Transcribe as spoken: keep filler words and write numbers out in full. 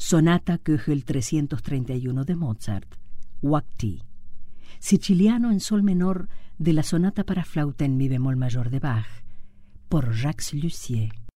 Sonata Köchel trescientos treinta y uno de Mozart, Waqti. Siciliano en sol menor de la sonata para flauta en mi bemol mayor de Bach, por Jacques Lussier.